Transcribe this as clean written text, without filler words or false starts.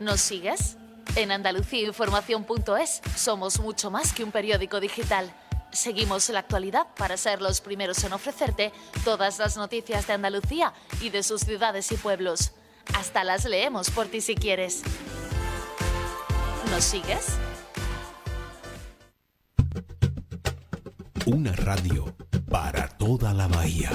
¿Nos sigues? En andaluciainformación.es somos mucho más que un periódico digital. Seguimos la actualidad para ser los primeros en ofrecerte todas las noticias de Andalucía y de sus ciudades y pueblos. Hasta las leemos por ti si quieres. ¿Nos sigues? Una radio para toda la bahía.